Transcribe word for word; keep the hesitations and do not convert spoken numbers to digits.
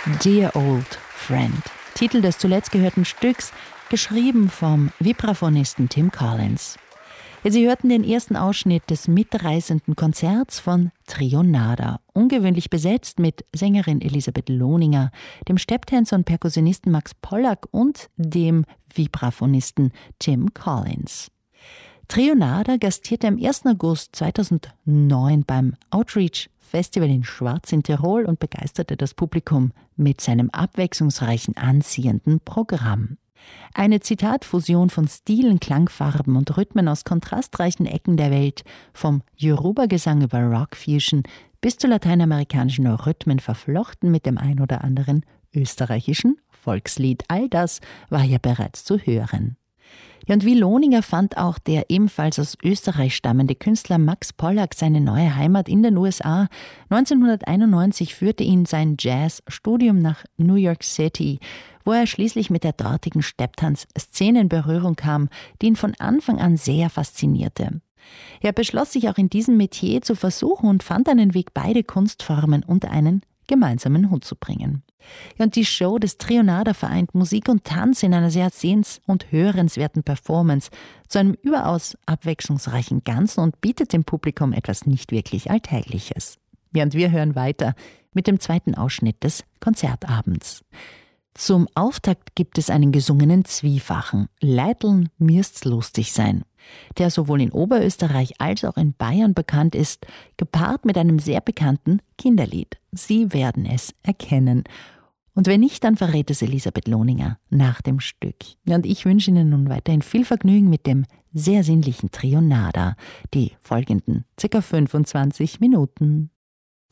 Dear Old Friend, Titel des zuletzt gehörten Stücks, geschrieben vom Vibraphonisten Tim Collins. Ja, Sie hörten den ersten Ausschnitt des mitreißenden Konzerts von Trio Nada, ungewöhnlich besetzt mit Sängerin Elisabeth Lohninger, dem Stepptänzer und Perkussionisten Max Pollack und dem Vibraphonisten Tim Collins. Trio Nada gastierte am ersten August zweitausendneun beim Outreach Festival in Schwaz in Tirol und begeisterte das Publikum mit seinem abwechslungsreichen, anziehenden Programm. Eine Zitatfusion von Stilen, Klangfarben und Rhythmen aus kontrastreichen Ecken der Welt, vom Yoruba-Gesang über Rock-Fusion bis zu lateinamerikanischen Rhythmen, verflochten mit dem ein oder anderen österreichischen Volkslied. All das war hier bereits zu hören. Ja, und wie Lohninger fand auch der ebenfalls aus Österreich stammende Künstler Max Pollack seine neue Heimat in den U S A. neunzehnhunderteinundneunzig führte ihn sein Jazzstudium nach New York City, wo er schließlich mit der dortigen Stepptanz-Szene in Berührung kam, die ihn von Anfang an sehr faszinierte. Er beschloss sich auch in diesem Metier zu versuchen und fand einen Weg, beide Kunstformen unter einen gemeinsamen Hut zu bringen. Ja, und die Show des Trio Nada vereint Musik und Tanz in einer sehr sehens- und hörenswerten Performance zu einem überaus abwechslungsreichen Ganzen und bietet dem Publikum etwas nicht wirklich Alltägliches. Ja, und wir hören weiter mit dem zweiten Ausschnitt des Konzertabends. Zum Auftakt gibt es einen gesungenen Zwiefachen, Leiteln mirst's lustig sein, der sowohl in Oberösterreich als auch in Bayern bekannt ist, gepaart mit einem sehr bekannten Kinderlied. Sie werden es erkennen. Und wenn nicht, dann verrät es Elisabeth Lohninger nach dem Stück. Und ich wünsche Ihnen nun weiterhin viel Vergnügen mit dem sehr sinnlichen Trio Nada, die folgenden ca. fünfundzwanzig Minuten.